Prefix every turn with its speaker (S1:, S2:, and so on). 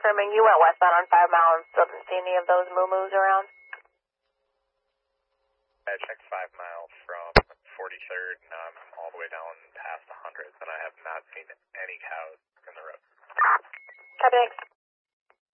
S1: confirming you went westbound on 5 Mile and still didn't see any of those moo-moos around?
S2: I checked 5 Mile from 43rd, and I'm all the way down past 100th, and I have not seen any cows in the road.
S1: Copy, thanks.